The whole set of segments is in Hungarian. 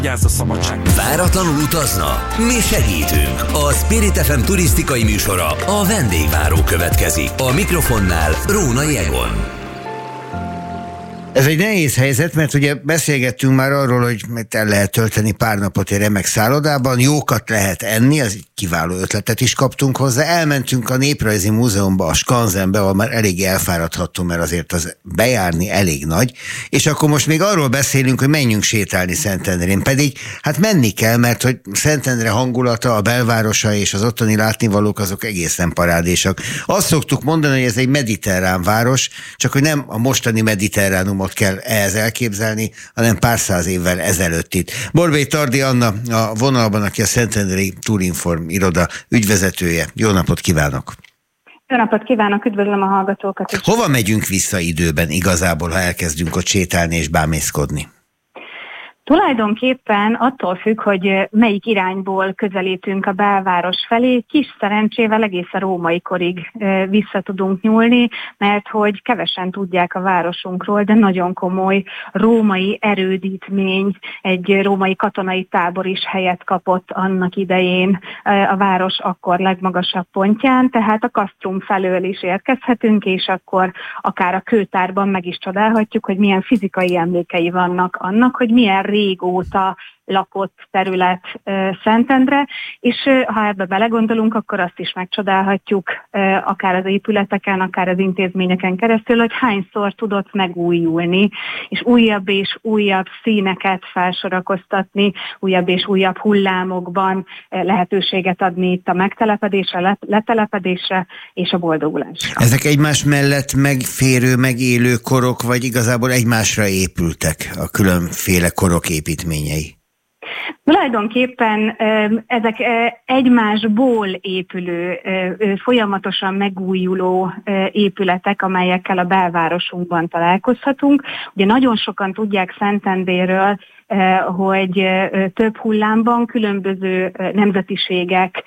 Váratlanul utazna? Mi segítünk. A Spirit FM turisztikai műsora, a vendégváró következik. A mikrofonnál Rónai Egon. Ez egy nehéz helyzet, mert ugye beszélgettünk már arról, hogy el lehet tölteni pár napot egy remek szállodában, jókat lehet enni, az egy kiváló ötletet is kaptunk hozzá. Elmentünk a Néprajzi Múzeumba, a Skanzenbe, ahol már elég elfáradhattunk, mert azért az bejárni elég nagy, és akkor most még arról beszélünk, hogy menjünk sétálni Szentendrén, pedig hát menni kell, mert hogy Szentendre hangulata, a belvárosa és az ottani látnivalók azok egészen parádésak. Azt szoktuk mondani, hogy ez egy mediterrán város, csak hogy nem a mostani mediterránum kell ehhez elképzelni, hanem pár száz évvel ezelőtt itt. Borbély Tardi Anna a vonalban, aki a Szentendrei Tourinform iroda ügyvezetője. Jó napot kívánok! Jó napot kívánok, üdvözlöm a hallgatókat is. Hova megyünk vissza időben igazából, ha elkezdünk ott sétálni és bámészkodni? Tulajdonképpen attól függ, hogy melyik irányból közelítünk a belváros felé, kis szerencsével egészen római korig vissza tudunk nyúlni, mert hogy kevesen tudják a városunkról, de nagyon komoly római erődítmény, egy római katonai tábor is helyet kapott annak idején a város akkor legmagasabb pontján, tehát a Kastrum felől is érkezhetünk, és akkor akár a kőtárban meg is csodálhatjuk, hogy milyen fizikai emlékei vannak annak, hogy milyen régóta lakott terület Szentendre, és ha ebbe belegondolunk, akkor azt is megcsodálhatjuk akár az épületeken, akár az intézményeken keresztül, hogy hányszor tudott megújulni, és újabb színeket felsorakoztatni, újabb és újabb hullámokban lehetőséget adni itt a megtelepedésre, letelepedésre és a boldogulásra. Ezek egymás mellett megférő, megélő korok, vagy igazából egymásra épültek a különféle korok építményei? Tulajdonképpen ezek egymásból épülő, folyamatosan megújuló épületek, amelyekkel a belvárosunkban találkozhatunk. Ugye nagyon sokan tudják Szentendréről, hogy több hullámban különböző nemzetiségek,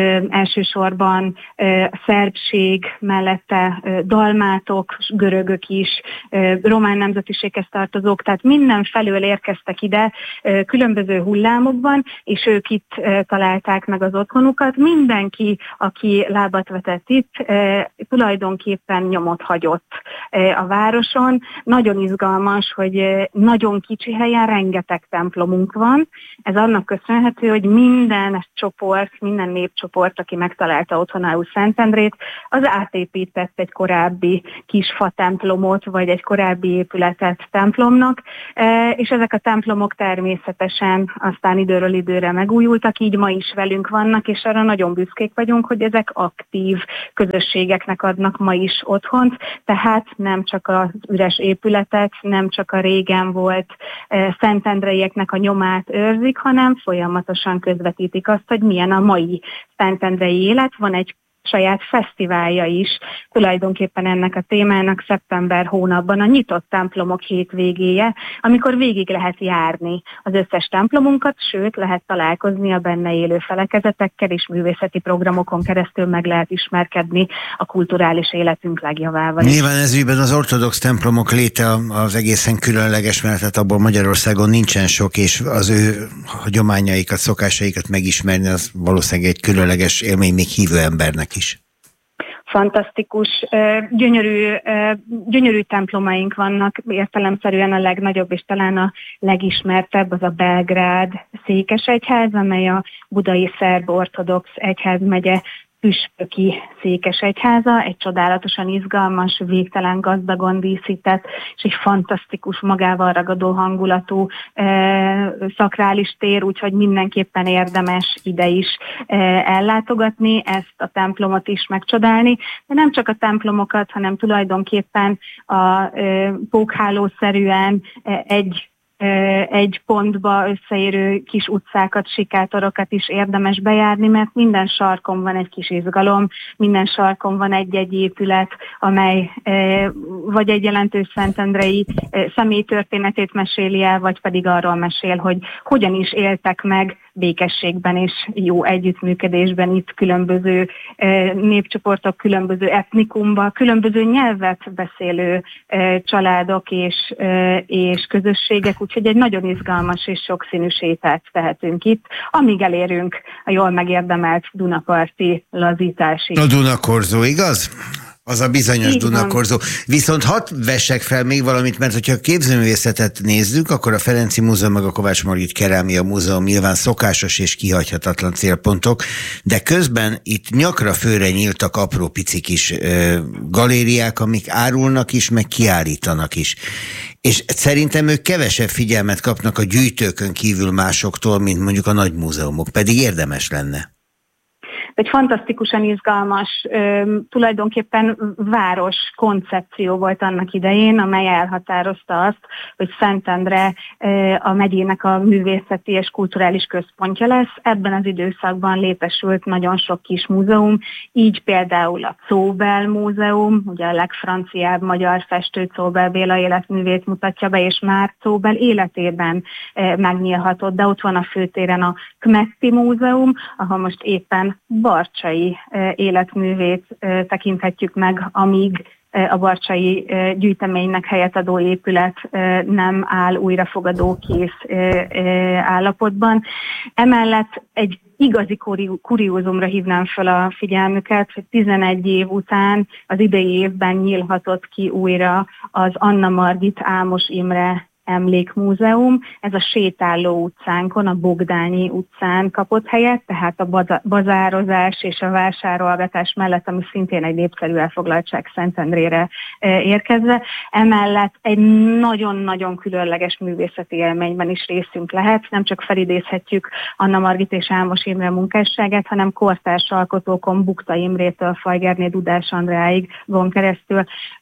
elsősorban szerbség, mellette dalmátok, görögök is, román nemzetiséghez tartozók, tehát mindenfelől érkeztek ide különböző hullámokban, és ők itt találták meg az otthonukat. Mindenki, aki lábat vetett itt, tulajdonképpen nyomot hagyott a városon. Nagyon izgalmas, hogy nagyon kicsi helyen rengeteg templomunk van. Ez annak köszönhető, hogy minden csoport, minden népcsoport, aki megtalálta otthonául Szentendrét, az átépített egy korábbi kis fa templomot, vagy egy korábbi épületet templomnak, és ezek a templomok természetesen aztán időről időre megújultak, így ma is velünk vannak, és arra nagyon büszkék vagyunk, hogy ezek aktív közösségeknek adnak ma is otthont, tehát nem csak az üres épületek, nem csak a régen volt szentendreieknek a nyomát őrzik, hanem folyamatosan közvetítik azt, hogy milyen a mai szentendrei élet. Van egy saját fesztiválja is, tulajdonképpen ennek a témának szeptember hónapban a nyitott templomok hétvégéje, amikor végig lehet járni az összes templomunkat, sőt lehet találkozni a benne élő felekezetekkel, és művészeti programokon keresztül meg lehet ismerkedni a kulturális életünk legjavával. Nyilván ez ügyben az ortodox templomok léte az egészen különleges, mert hát abból Magyarországon nincsen sok, és az ő hagyományaikat, szokásaikat megismerni, az valószínűleg egy különleges élmény még hívő embernek is. Fantasztikus, gyönyörű templomaink vannak, értelemszerűen a legnagyobb és talán a legismertebb az a Belgrád székesegyház, amely a budai szerb ortodox egyházmegye püspöki székesegyháza, egy csodálatosan izgalmas, végtelen gazdagon díszített, és egy fantasztikus, magával ragadó hangulatú szakrális tér, úgyhogy mindenképpen érdemes ide is ellátogatni, ezt a templomot is megcsodálni, de nem csak a templomokat, hanem tulajdonképpen a pókhálószerűen egy pontba összeérő kis utcákat, sikátorokat is érdemes bejárni, mert minden sarkon van egy kis izgalom, minden sarkon van egy-egy épület, amely vagy egy jelentős szentendrei személy történetét meséli el, vagy pedig arról mesél, hogy hogyan is éltek meg békességben és jó együttműködésben itt különböző népcsoportok, különböző etnikumban, különböző nyelvet beszélő családok és közösségek, úgyhogy egy nagyon izgalmas és sokszínű sétát tehetünk itt, amíg elérünk a jól megérdemelt dunaparti lazításig. A Dunakorzó, igaz? Az a bizonyos Dunakorzó. Viszont hadd vessek fel még valamit, mert hogyha a képzőművészetet nézzük, akkor a Ferenci Múzeum meg a Kovács Margit Kerámia Múzeum nyilván szokásos és kihagyhatatlan célpontok, de közben itt nyakra főre nyíltak apró pici kis galériák, amik árulnak is, meg kiállítanak is. És szerintem ők kevesebb figyelmet kapnak a gyűjtőkön kívül másoktól, mint mondjuk a nagy múzeumok, pedig érdemes lenne. Egy fantasztikusan izgalmas, tulajdonképpen város koncepció volt annak idején, amely elhatározta azt, hogy Szentendre a megyének a művészeti és kulturális központja lesz. Ebben az időszakban létesült nagyon sok kis múzeum, így például a Czóbel Múzeum, ugye a legfranciább magyar festő Czóbel Béla életművét mutatja be, és már Czóbel életében megnyílhatott, de ott van a főtéren a Kmetti Múzeum, ahol most éppen Barcsay életművét tekinthetjük meg, amíg a Barcsay gyűjteménynek helyet adó épület nem áll újrafogadó kész állapotban. Emellett egy igazi kuriózumra hívnám fel a figyelmüket, hogy 11 év után az idei évben nyílhatott ki újra az Anna Margit Ámos Imre Emlékmúzeum. Ez a sétáló utcánkon, a Bogdányi utcán kapott helyet, tehát a bazározás és a vásárolgatás mellett, ami szintén egy népszerű elfoglaltság Szentendrére érkezve. Emellett egy nagyon-nagyon különleges művészeti élményben is részünk lehet. Nem csak felidézhetjük Anna Margit és Ámos Imre munkásságát, hanem kortárs alkotókon Bukta Imrétől Fajgerné Dudás Andráig keresztül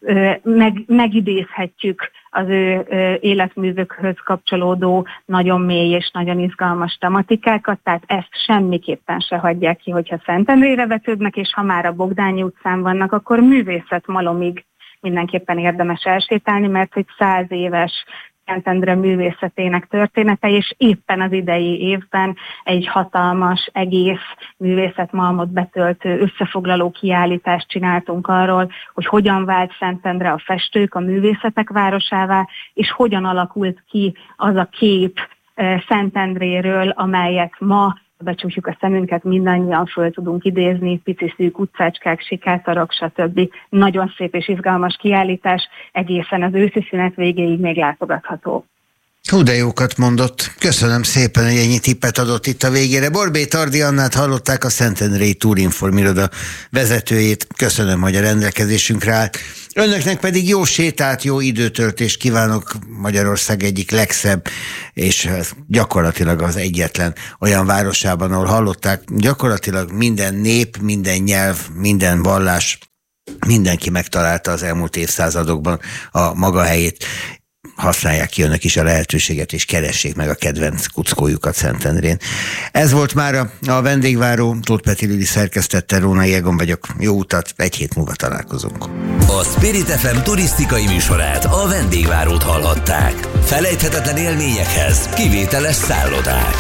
megidézhetjük az ő életművökhöz kapcsolódó nagyon mély és nagyon izgalmas tematikákat, tehát ezt semmiképpen se hagyják ki, hogyha Szentendrére vetődnek, és ha már a Bogdányi utcán vannak, akkor művészetmalomig mindenképpen érdemes elsétálni, mert hogy 100 éves Szentendre művészetének története, és éppen az idei évben egy hatalmas, egész művészetmalmot betöltő összefoglaló kiállítást csináltunk arról, hogy hogyan vált Szentendre a festők, a művészetek városává, és hogyan alakult ki az a kép Szentendréről, amelyet ma becsukjuk a szemünket, mindannyian föl tudunk idézni, pici szűk utcácskák, sikátorok, stb. Nagyon szép és izgalmas kiállítás, egészen az őszi szünet végéig még látogatható. Hú, de jókat mondott. Köszönöm szépen, hogy ennyi tippet adott itt a végére. Borbély Tardi Annát hallották, a Szentendrei Tourinform iroda vezetőjét. Köszönöm, hogy a rendelkezésünkre állt. Önöknek pedig jó sétát, jó időtöltést kívánok Magyarország egyik legszebb, és gyakorlatilag az egyetlen olyan városában, ahol hallották, gyakorlatilag minden nép, minden nyelv, minden vallás, mindenki megtalálta az elmúlt évszázadokban a maga helyét. Használják ki önök is a lehetőséget, és keressék meg a kedvenc kuckójukat Szentendrén. Ez volt már a vendégváró, Tóth Peti Lili szerkesztette, Rónai Egon vagyok. Jó utat, egy hét múlva találkozunk. A Spirit FM turisztikai műsorát, a vendégvárót hallhatták. Felejthetetlen élményekhez kivételes szállodák.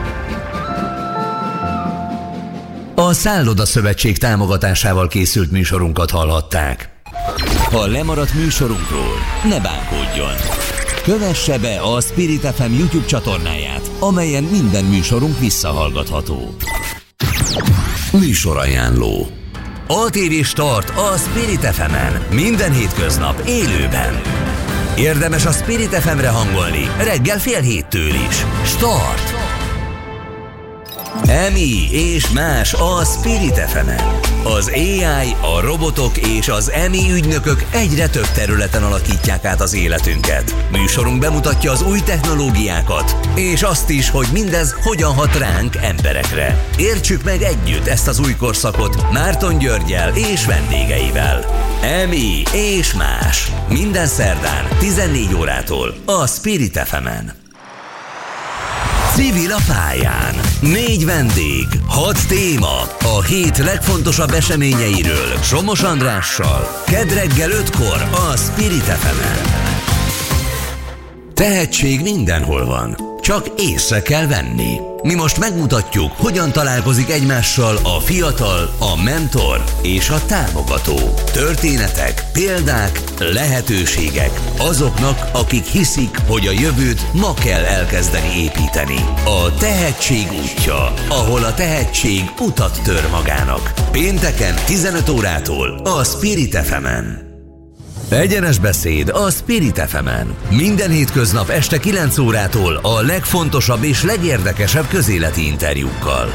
A Szálloda Szövetség támogatásával készült műsorunkat hallhatták. Ha lemaradt műsorunkról, ne bánkodjon! Kövesse be a Spirit FM YouTube csatornáját, amelyen minden műsorunk visszahallgatható. Műsorajánló. ATV Start a Spirit FM-en minden hétköznap élőben. Érdemes a Spirit FM-re hangolni reggel 6:30 is. Start! EMI és más a Spirit FM-en. Az AI, a robotok és az EMI ügynökök egyre több területen alakítják át az életünket. Műsorunk bemutatja az új technológiákat, és azt is, hogy mindez hogyan hat ránk emberekre. Értsük meg együtt ezt az új korszakot Márton Györggyel és vendégeivel. EMI és más. Minden szerdán 14 órától a Spirit FM-en. Civil a pályán. 4 vendég, 6 téma. A hét legfontosabb eseményeiről Somos Andrással. Kedd reggel 5-kor a Spirit FM-en. Tehetség mindenhol van. csak észre kell venni. Mi most megmutatjuk, hogyan találkozik egymással a fiatal, a mentor és a támogató. Történetek, példák, lehetőségek azoknak, akik hiszik, hogy a jövőt ma kell elkezdeni építeni. A tehetség útja, ahol a tehetség utat tör magának. Pénteken 15 órától a Spirit FM-en. Egyenes beszéd a Spirit FM-en. Minden hétköznap este 9 órától a legfontosabb és legérdekesebb közéleti interjúkkal.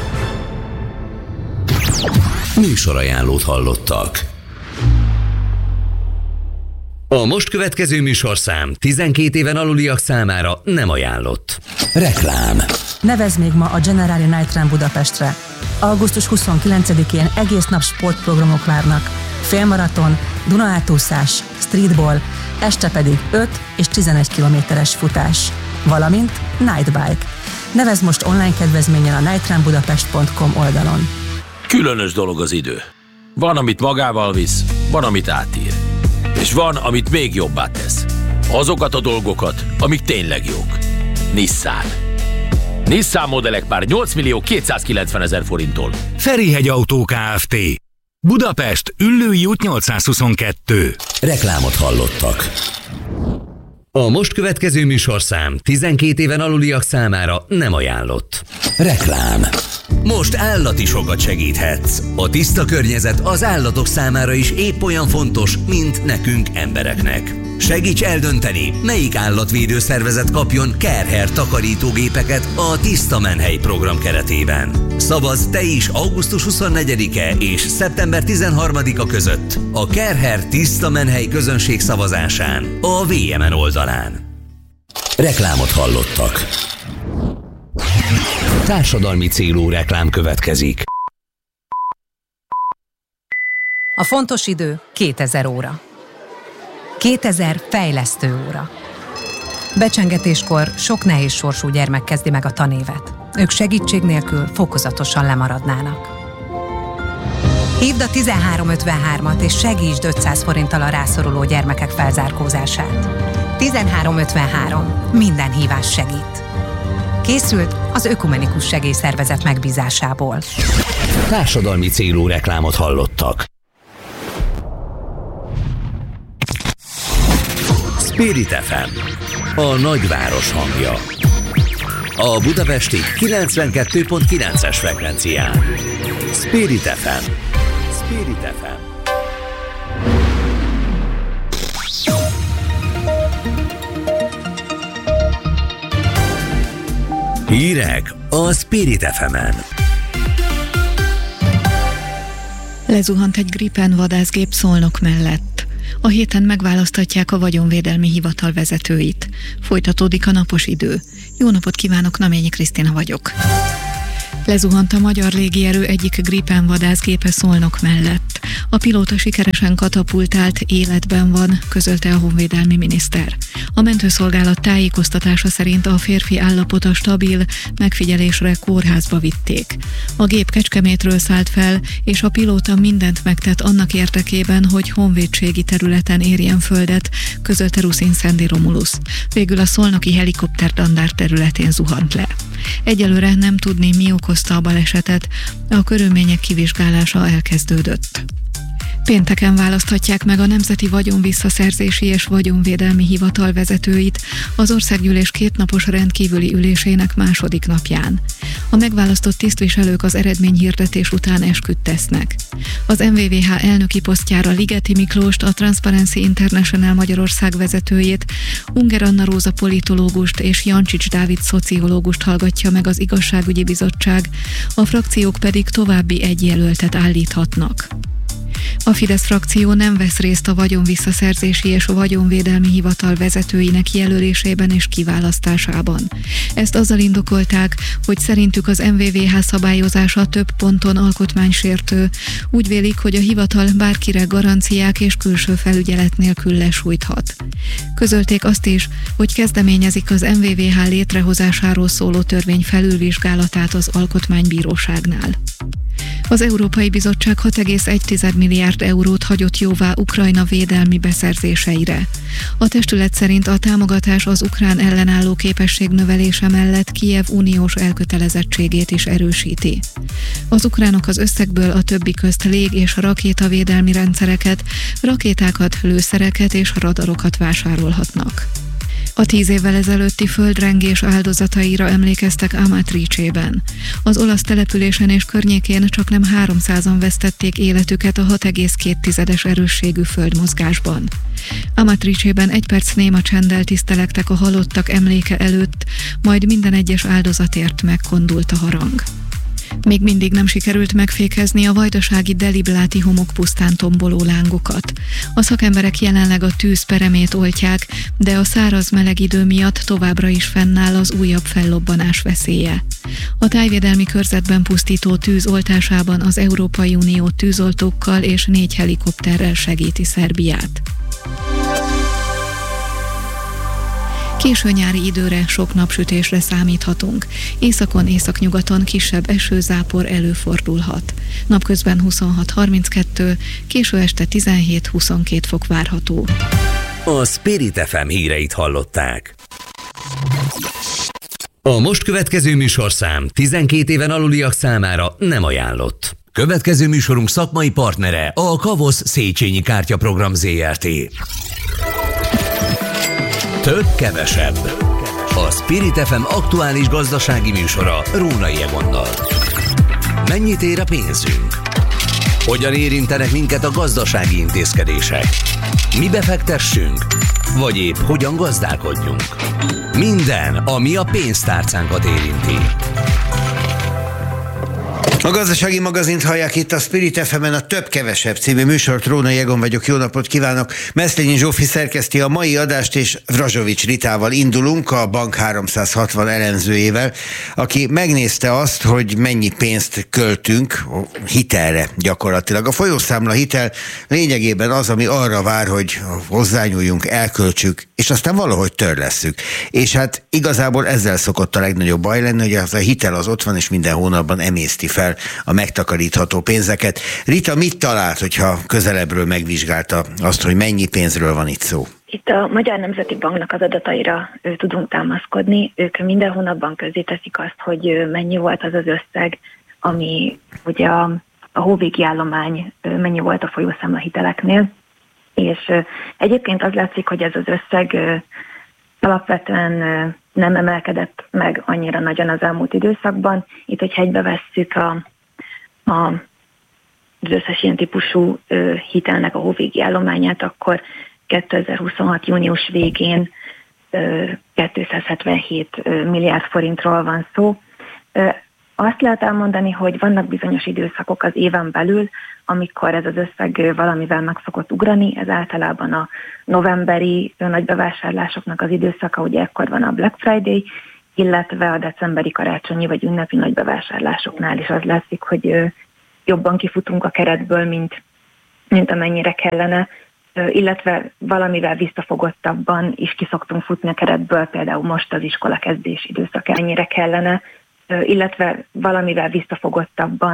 Műsorajánlót hallottak. A most következő műsorszám 12 éven aluliak számára nem ajánlott. Reklám. Nevezz még ma a Generali Night Run Budapestre. Augusztus 29-én egész nap sportprogramok várnak. Félmaraton, Duna-átúszás, streetball, este pedig 5 és 11 kilométeres futás, valamint nightbike. Nevezd most online kedvezménnyel a nightrunbudapest.com oldalon. Különös dolog az idő. Van, amit magával visz, van, amit átír. És van, amit még jobbá tesz. Azokat a dolgokat, amik tényleg jók. Nissan. Nissan modellek már 8.290.000 forinttól. Ferihegy Autó Kft. Budapest, Üllői út 822. Reklámot hallottak. A most következő műsorszám 12 éven aluliak számára nem ajánlott. Reklám. Most állatisokat segíthetsz. A tiszta környezet az állatok számára is épp olyan fontos, mint nekünk embereknek. Segíts eldönteni, melyik állatvédő szervezet kapjon Care-Hair takarítógépeket a Tiszta Menhely program keretében. Szavazz te is augusztus 24-e és szeptember 13-a között a Care-Hair Tiszta Menhely közönség szavazásán a VMN oldalán. Reklámot hallottak. Társadalmi célú reklám következik. A fontos idő 2000 óra. 2000 fejlesztő óra. Becsengetéskor sok nehéz sorsú gyermek kezdi meg a tanévet. Ők segítség nélkül fokozatosan lemaradnának. Hívd a 1353-at és segítsd 500 forinttal a rászoruló gyermekek felzárkózását. 1353. Minden hívás segít. Készült az Ökumenikus Segélyszervezet megbízásából. Társadalmi célú reklámot hallottak. Spirit FM, a nagyváros hangja. A budapesti 92.9-es frekvencián. Spirit FM. Spirit FM. Hírek a Spirit FM-en. Lezuhant egy Gripen vadászgép Szolnok mellett. A héten megválasztatják a Vagyonvédelmi Hivatal vezetőit. Folytatódik a napos idő. Jó napot kívánok, Naményi Krisztina vagyok. Lezuhant a magyar légierő egyik Gripen vadászgépe Szolnok mellett. A pilóta sikeresen katapultált, életben van, közölte a honvédelmi miniszter. A mentőszolgálat tájékoztatása szerint a férfi állapota stabil, megfigyelésre kórházba vitték. A gép Kecskemétről szállt fel, és a pilóta mindent megtett annak érdekében, hogy honvédségi területen érjen földet, közölte Ruszin Szendi Romulusz. Végül a szolnoki helikopterdandár területén zuhant le. Egyelőre nem tudni, mi okozta a balesetet, a körülmények kivizsgálása elkezdődött. Pénteken választhatják meg a Nemzeti Vagyonvisszaszerzési és Vagyonvédelmi Hivatal vezetőit az Országgyűlés kétnapos rendkívüli ülésének második napján. A megválasztott tisztviselők az eredményhirdetés után esküt tesznek. Az MVVH elnöki posztjára Ligeti Miklóst, a Transparency International Magyarország vezetőjét, Unger Anna Róza politológust és Jancsics Dávid szociológust hallgatja meg az Igazságügyi Bizottság, a frakciók pedig további egy jelöltet állíthatnak. A Fidesz frakció nem vesz részt a Vagyonvisszaszerzési és Vagyonvédelmi Hivatal vezetőinek jelölésében és kiválasztásában. Ezt azzal indokolták, hogy szerintük az MVVH szabályozása több ponton alkotmánysértő. Úgy vélik, hogy a hivatal bárkire garanciák és külső felügyelet nélkül lesújthat. Közölték azt is, hogy kezdeményezik az MVVH létrehozásáról szóló törvény felülvizsgálatát az Alkotmánybíróságnál. Az Európai Bizottság 6,1 milliárd eurót hagyott jóvá Ukrajna védelmi beszerzéseire. A testület szerint a támogatás az ukrán ellenálló képesség növelése mellett Kijev uniós elkötelezettségét is erősíti. Az ukránok az összegből a többi közt lég- és rakétavédelmi rendszereket, rakétákat, lőszereket és radarokat vásárolhatnak. A 10 évvel ezelőtti földrengés áldozataira emlékeztek Amatrice-ben. Az olasz településen és környékén csaknem 300-an vesztették életüket a 6,2 erősségű földmozgásban. Amatrice-ben 1 perc néma csenddel tisztelektek a halottak emléke előtt, majd minden egyes áldozatért megkondult a harang. Még mindig nem sikerült megfékezni a vajdasági Delibláti homokpusztán tomboló lángokat. A szakemberek jelenleg a tűz peremét oltják, de a száraz meleg idő miatt továbbra is fennáll az újabb fellobbanás veszélye. A tájvédelmi körzetben pusztító tűz oltásában az Európai Unió tűzoltókkal és 4 helikopterrel segíti Szerbiát. Késő nyári időre, sok napsütésre számíthatunk. Északon, északnyugaton kisebb esőzápor előfordulhat. Napközben 26-32, késő este 17-22 fok várható. A Spirit FM híreit hallották. A most következő műsorszám 12 éven aluliak számára nem ajánlott. Következő műsorunk szakmai partnere a Kavosz Széchenyi Kártyaprogram Zrt. Több kevesebb. A Spirit FM aktuális gazdasági műsora Rónai Egonnal. Mennyit ér a pénzünk? Hogyan érintenek minket a gazdasági intézkedések? Mi befektessünk? Vagy épp hogyan gazdálkodjunk? Minden, ami a pénztárcánkat érinti. A gazdasági magazint hallják itt a Spirit FM-en, a Több-kevesebb című műsort. Rónai Egon vagyok, jó napot kívánok! Meszlényi Zsófi szerkeszti a mai adást, és Vrazsovics Ritával indulunk, a Bank 360 elemzőjével, aki megnézte azt, hogy mennyi pénzt költünk hitelre gyakorlatilag. A folyószámla hitel lényegében az, ami arra vár, hogy hozzányúljunk, elköltsük, és aztán valahogy törlesszük. És hát igazából ezzel szokott a legnagyobb baj lenni, hogy az a hitel az ott van, és minden hónapban emészti fel a megtakarítható pénzeket. Rita mit talált, hogyha közelebbről megvizsgálta azt, hogy mennyi pénzről van itt szó? Itt a Magyar Nemzeti Banknak az adataira tudunk támaszkodni. Ők minden hónapban közzéteszik azt, hogy mennyi volt az az összeg, ami ugye a hóvégi állomány mennyi volt a folyószámla hiteleknél. És egyébként az látszik, hogy ez az összeg alapvetően nem emelkedett meg annyira nagyon az elmúlt időszakban. Itt, hogyha egybevesszük az összes ilyen típusú hitelnek a hóvégi állományát, akkor 2026. június végén 277 milliárd forintról van szó. Azt lehet elmondani, hogy vannak bizonyos időszakok az éven belül, amikor ez az összeg valamivel meg szokott ugrani, ez általában a novemberi nagybevásárlásoknak az időszaka, ugye ekkor van a Black Friday, illetve a decemberi karácsonyi vagy ünnepi nagybevásárlásoknál is az látszik, hogy jobban kifutunk a keretből, mint amennyire kellene, illetve valamivel visszafogottabban is ki szoktunk futni a keretből, például most az iskola kezdés időszaka ennyire kellene, illetve valamivel visszafogottabban